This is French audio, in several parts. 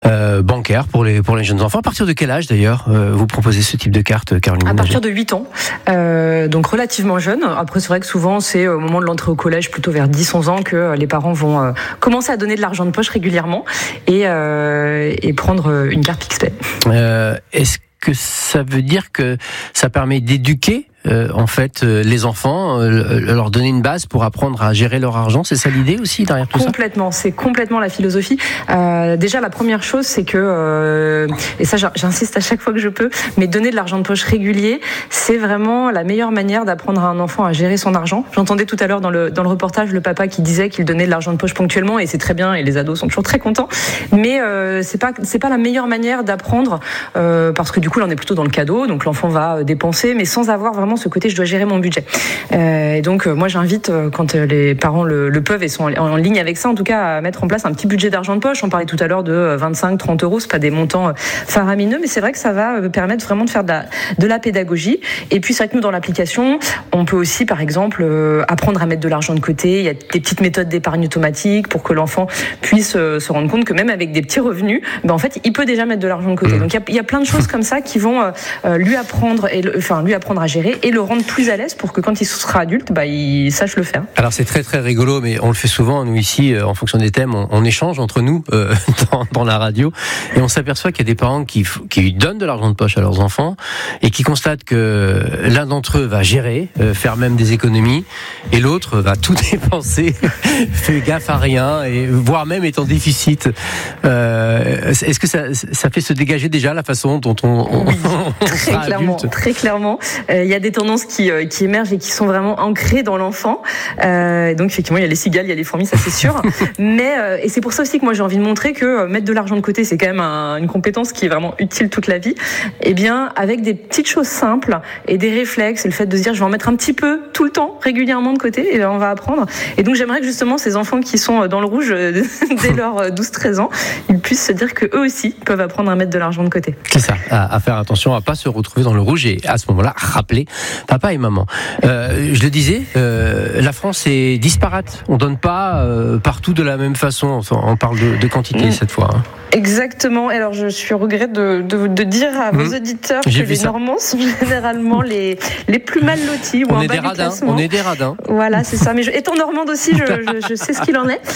bancaire pour les jeunes enfants. À partir de quel âge d'ailleurs vous proposez ce type de carte, Caroline Ménager ? À partir de 8 ans, donc relativement jeune. Après c'est vrai que souvent c'est au moment de l'entrée au collège, plutôt vers 10-11 ans, que les parents vont commencer à donner de l'argent de poche régulièrement et prendre une carte Pixpay. Est-ce que ça veut dire que ça permet d'éduquer les enfants, leur donner une base pour apprendre à gérer leur argent? C'est ça l'idée aussi derrière tout ça? Complètement, c'est complètement la philosophie. Déjà la première chose c'est que, et ça j'insiste à chaque fois que je peux, mais donner de l'argent de poche régulier, c'est vraiment la meilleure manière d'apprendre à un enfant à gérer son argent. J'entendais tout à l'heure dans le reportage le papa qui disait qu'il donnait de l'argent de poche ponctuellement, et c'est très bien, et les ados sont toujours très contents, mais c'est pas la meilleure manière d'apprendre, parce que du coup là on est plutôt dans le cadeau, donc l'enfant va dépenser mais sans avoir vraiment ce côté je dois gérer mon budget. Et donc moi j'invite, quand les parents le peuvent et sont en ligne avec ça, en tout cas à mettre en place un petit budget d'argent de poche. On parlait tout à l'heure de 25-30 euros, c'est pas des montants faramineux, mais c'est vrai que ça va permettre vraiment de faire de la pédagogie. Et puis c'est vrai que nous dans l'application on peut aussi par exemple apprendre à mettre de l'argent de côté. Il y a des petites méthodes d'épargne automatique pour que l'enfant puisse se rendre compte que même avec des petits revenus, en fait il peut déjà mettre de l'argent de côté. Donc il y a plein de choses comme ça qui vont lui apprendre à gérer et le rendre plus à l'aise pour que quand il sera adulte, il sache le faire. Alors c'est très très rigolo, mais on le fait souvent, nous ici, en fonction des thèmes, on échange entre nous dans la radio, et on s'aperçoit qu'il y a des parents qui donnent de l'argent de poche à leurs enfants, et qui constatent que l'un d'entre eux va gérer, faire même des économies, et l'autre va tout dépenser, fait gaffe à rien, et voire même est en déficit. Est-ce que ça fait se dégager déjà la façon dont on sera adulte ? Très clairement. Il y a des tendances qui émergent et qui sont vraiment ancrées dans l'enfant. Donc effectivement, il y a les cigales, il y a les fourmis, ça c'est sûr. Mais et c'est pour ça aussi que moi j'ai envie de montrer que mettre de l'argent de côté, c'est quand même une compétence qui est vraiment utile toute la vie. Et bien avec des petites choses simples et des réflexes, et le fait de se dire je vais en mettre un petit peu tout le temps, régulièrement de côté, et on va apprendre. Et donc j'aimerais que justement ces enfants qui sont dans le rouge dès leurs 12-13 ans, ils puissent se dire que eux aussi peuvent apprendre à mettre de l'argent de côté. C'est ça, à faire attention à pas se retrouver dans le rouge, et à ce moment-là rappeler papa et maman. Je le disais, la France est disparate. On donne pas partout de la même façon. On parle de quantité cette fois. Exactement. Alors je suis au regret de dire à vos auditeurs que les Normands sont généralement les plus mal lotis, ou en bas du classement. On est des radins. Voilà, c'est ça. Mais étant normande aussi, je sais ce qu'il en est.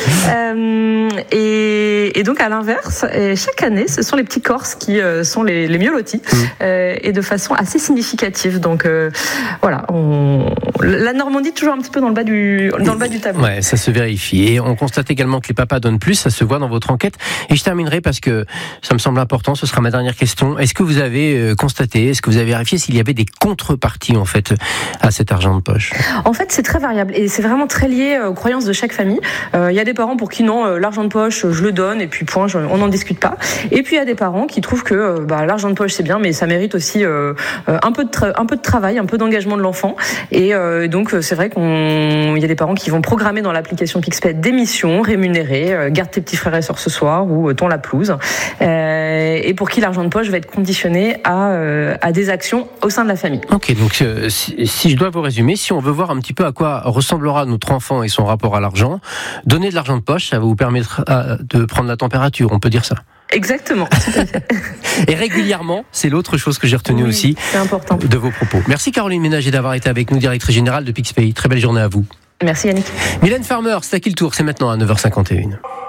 Et donc à l'inverse, chaque année, ce sont les petits Corses qui sont les mieux lotis, et de façon assez significative. Donc voilà, la Normandie toujours un petit peu dans le bas du tableau. Ouais, ça se vérifie. Et on constate également que les papas donnent plus. Ça se voit dans votre enquête. Et je terminerai parce que ça me semble important. Ce sera ma dernière question. Est-ce que vous avez constaté, est-ce que vous avez vérifié s'il y avait des contreparties en fait à cet argent de poche ? En fait, c'est très variable et c'est vraiment très lié aux croyances de chaque famille. Il y a des parents pour qui non, l'argent de poche, je le donne et puis point, on n'en discute pas. Et puis il y a des parents qui trouvent que l'argent de poche c'est bien, mais ça mérite aussi un peu de travail, un peu d'engagement de l'enfant. Et donc c'est vrai qu'il y a des parents qui vont programmer dans l'application Pixpay des missions rémunérées, garde tes petits frères et sœurs ce soir, ou ton la pelouse, et pour qui l'argent de poche va être conditionné à des actions au sein de la famille. Ok, donc si je dois vous résumer, si on veut voir un petit peu à quoi ressemblera notre enfant et son rapport à l'argent, donner de l'argent de poche, ça va vous permettre de prendre la température, on peut dire ça. Exactement, tout à fait. Et régulièrement, c'est l'autre chose que j'ai retenue aussi c'est important. De vos propos. Merci Caroline Ménager d'avoir été avec nous, directrice générale de Pixpay. Très belle journée à vous. Merci Yannick. Mylène Farmer, c'est à qui le tour ? C'est maintenant à 9h51.